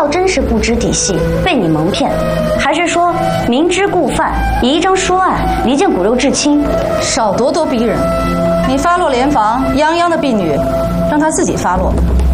道真是不知底细，被你蒙骗，还是说明知故犯，以一张说案离间骨肉至亲？ 少咄咄逼人！你发落联防，泱泱的婢女，让她自己发落。